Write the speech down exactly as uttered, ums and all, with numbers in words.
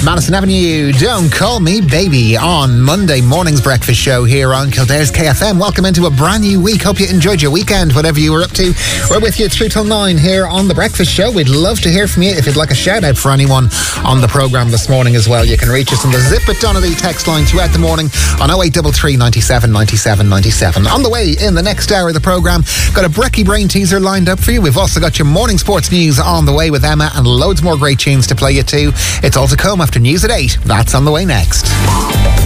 Madison Avenue, Don't Call Me Baby on Monday morning's breakfast show here on Kildare's K F M. Welcome into a brand new week. Hope you enjoyed your weekend, whatever you were up to. We're with you through till nine here on the breakfast show. We'd love to hear from you. If you'd like a shout out for anyone on the programme this morning as well, you can reach us on the Zip It Donnelly text line throughout the morning on oh eight three three, ninety-seven, ninety-seven, ninety-seven. On the way in the next hour of the programme, got a Brecky Brain teaser lined up for you. We've also got your morning sports news on the way with Emma and loads more great tunes to play you too. It's all to come after news at eight. That's on the way next.